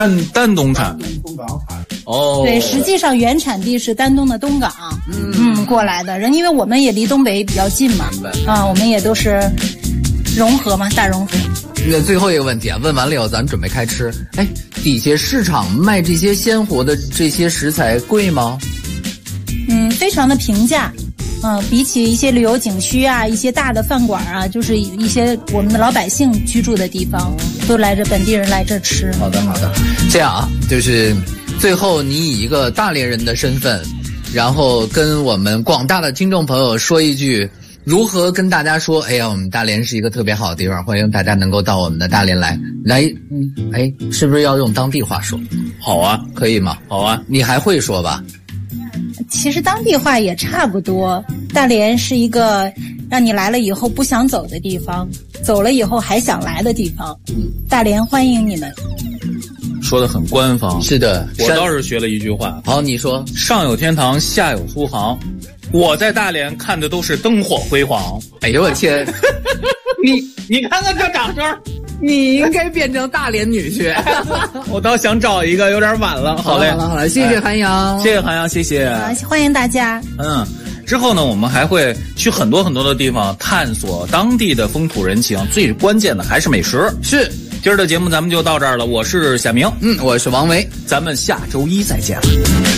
丹东产， 东港产。 哦， 对，实际上原产地是丹东的东港，过来的人，因为我们也离东北比较近嘛，我们也都是融合嘛，大融合。 那最后一个问题啊，问完了以后咱准备开吃。哎，底下市场卖这些鲜活的这些食材贵吗？ 非常的平价。比起一些旅游景区啊，一些大的饭馆啊，就是一些我们的老百姓居住的地方，都来这本地人来这吃。 好的，这样啊，就是最后你以一个大连人的身份，然后跟我们广大的听众朋友说一句，如何跟大家说，哎呀，我们大连是一个特别好的地方，欢迎大家能够到我们的大连来。是不是要用当地话说？ 好啊， 可以吗？ 好啊， 你还会说吧？ 其实当地话也差不多，大连是一个让你来了以后不想走的地方，走了以后还想来的地方。大连欢迎你们。 说得很官方。 是的， 我倒是学了一句话。 好，你说。 上有天堂，下有苏杭。我在大连看的都是灯火辉煌。 哎呦我天！ 你看看这掌声。 你应该变成大连女婿。 我倒想找一个，有点晚了。好嘞， 好嘞，谢谢韩阳， 谢谢韩阳，谢谢。 欢迎大家。 之后呢，我们还会去很多很多的地方探索当地的风土人情，最关键的还是美食。 是， 今儿的节目咱们就到这儿了。我是夏明， 我是王维， 咱们下周一再见了。